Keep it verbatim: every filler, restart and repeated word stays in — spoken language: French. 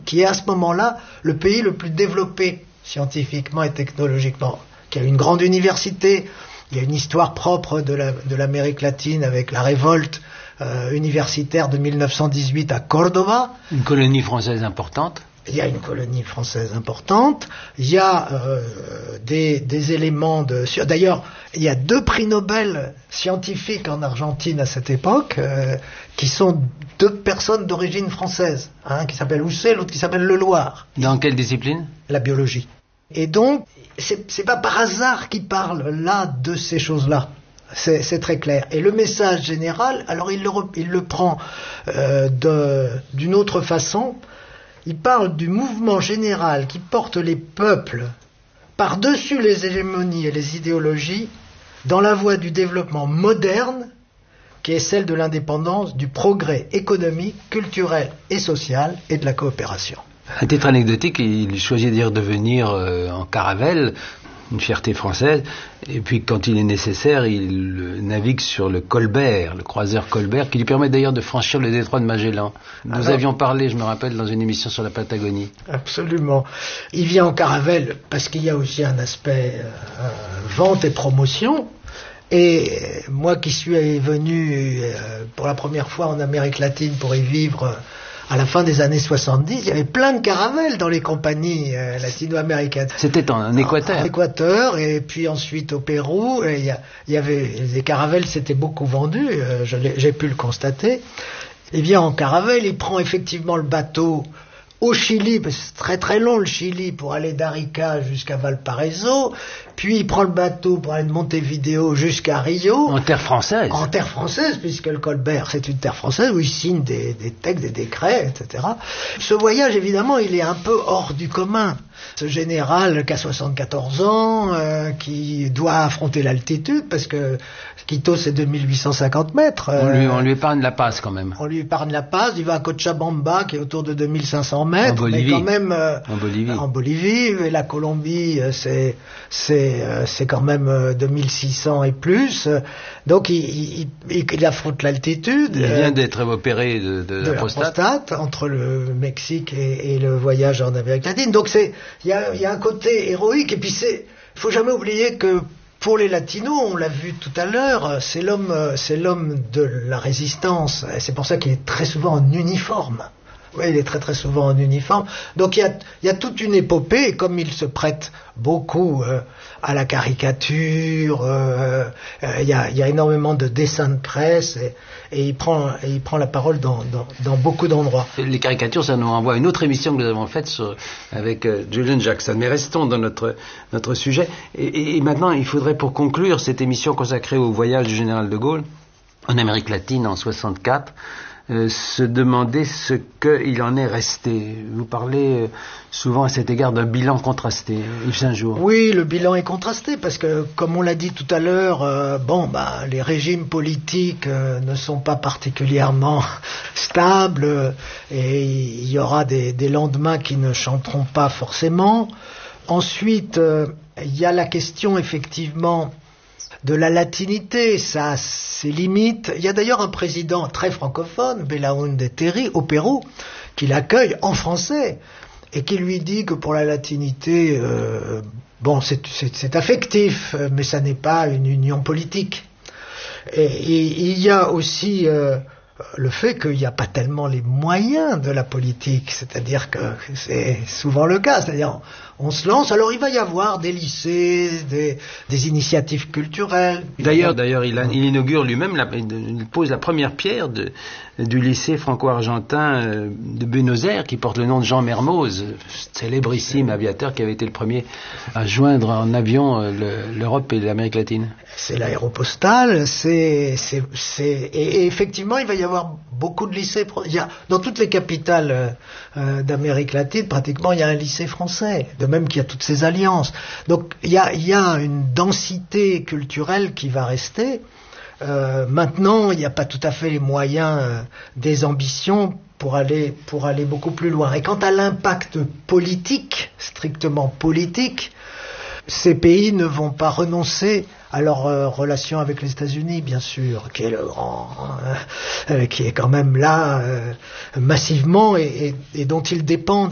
qui est à ce moment-là le pays le plus développé scientifiquement et technologiquement, qui a une grande université. Il y a une histoire propre de, la, de l'Amérique latine avec la révolte euh, universitaire de mille neuf cent dix-huit à Cordoba. Une colonie française importante. Il y a une colonie française importante. Il y a euh, des, des éléments de... D'ailleurs, il y a deux prix Nobel scientifiques en Argentine à cette époque, euh, qui sont deux personnes d'origine française. Un hein, qui s'appelle Housset, l'autre qui s'appelle Leloir. Dans quelle discipline ? La biologie. Et donc, c'est, c'est pas par hasard qu'il parle là de ces choses-là. C'est, c'est très clair. Et le message général, alors il le, il le prend euh, de, d'une autre façon. Il parle du mouvement général qui porte les peuples par-dessus les hégémonies et les idéologies dans la voie du développement moderne, qui est celle de l'indépendance, du progrès économique, culturel et social et de la coopération. À titre anecdotique, il choisit d'ailleurs de venir euh, en caravelle, une fierté française, et puis quand il est nécessaire, il navigue sur le Colbert, le croiseur Colbert, qui lui permet d'ailleurs de franchir le détroit de Magellan. Nous Alors, avions parlé, je me rappelle, dans une émission sur la Patagonie. Absolument. Il vient en caravelle parce qu'il y a aussi un aspect euh, vente et promotion. Et moi qui suis venu euh, pour la première fois en Amérique latine pour y vivre... Euh, à la fin des années soixante-dix, il y avait plein de caravelles dans les compagnies euh, latino-américaines. C'était en, en Équateur. En, en Équateur, et puis ensuite au Pérou. Et il, y a, il y avait les caravelles, s'étaient beaucoup vendues, euh, je l'ai, j'ai pu le constater. Il vient en caravelle, il prend effectivement le bateau au Chili, parce que c'est très très long le Chili, pour aller d'Arica jusqu'à Valparaiso, puis il prend le bateau pour aller de Montevideo jusqu'à Rio. En terre française. En terre française, puisque le Colbert c'est une terre française où il signe des, des textes, des décrets, et cetera. Ce voyage, évidemment, il est un peu hors du commun. Ce général qui a soixante-quatorze ans, euh, qui doit affronter l'altitude, parce que Quito c'est deux mille huit cent cinquante mètres. Euh, on, lui, on lui épargne la passe quand même. On lui épargne la passe, il va à Cochabamba qui est autour de deux mille cinq cents mètres. En Bolivie. Mais quand même, euh, en Bolivie. En Bolivie, et la Colombie c'est, c'est, euh, c'est quand même deux mille six cents et plus. Donc il, il, il, il affronte l'altitude. Il vient euh, d'être opéré de, de, de la prostate. prostate. Entre le Mexique et, et le voyage en Amérique latine. Donc c'est, il y a, il y a un côté héroïque, et puis c'est, il faut jamais oublier que pour les latinos, on l'a vu tout à l'heure, c'est l'homme, c'est l'homme de la résistance. Et c'est pour ça qu'il est très souvent en uniforme. Oui, il est très très souvent en uniforme. Donc il y a, il y a toute une épopée, et comme il se prête beaucoup euh, à la caricature, euh, euh, il, y a, il y a énormément de dessins de presse, et, et, il, prend, et il prend la parole dans, dans, dans beaucoup d'endroits. Les caricatures, ça nous renvoie à une autre émission que nous avons faite sur, avec euh, Julian Jackson. Mais restons dans notre, notre sujet. Et, et, et maintenant, il faudrait, pour conclure cette émission consacrée au voyage du général de Gaulle en Amérique latine en soixante-quatre, Euh, se demander ce qu'il en est resté. Vous parlez euh, souvent à cet égard d'un bilan contrasté, Yves Saint-Jour. Oui, le bilan est contrasté parce que, comme on l'a dit tout à l'heure, euh, bon, bah, les régimes politiques euh, ne sont pas particulièrement stables, euh, et il y aura des, des lendemains qui ne chanteront pas forcément. Ensuite, euh, il y a la question effectivement de la latinité, ça a ses limites. Il y a d'ailleurs un président très francophone, Belaúnde Terry, au Pérou, qui l'accueille en français et qui lui dit que pour la latinité, euh, bon, c'est, c'est, c'est affectif, mais ça n'est pas une union politique. Et, et il y a aussi euh, le fait qu'il n'y a pas tellement les moyens de la politique, c'est-à-dire que c'est souvent le cas, c'est-à-dire on se lance, alors il va y avoir des lycées, des, des initiatives culturelles. D'ailleurs, d'ailleurs il, a, il inaugure lui-même, la, il pose la première pierre de, du lycée franco-argentin de Buenos Aires, qui porte le nom de Jean Mermoz, célébrissime aviateur qui avait été le premier à joindre en avion le, l'Europe et l'Amérique latine. C'est l'aéropostale, c'est, c'est, c'est, et, et effectivement il va y avoir beaucoup de lycées. Il y a, dans toutes les capitales euh, d'Amérique latine, pratiquement il y a un lycée français, de même qu'il y a toutes ces alliances. Donc il y a, il y a une densité culturelle qui va rester. Euh, maintenant, il n'y a pas tout à fait les moyens euh, des ambitions pour aller, pour aller beaucoup plus loin. Et quant à l'impact politique, strictement politique, ces pays ne vont pas renoncer à leur euh, relation avec les États-Unis, bien sûr, qui est le grand, euh, qui est quand même là euh, massivement et, et, et dont ils dépendent.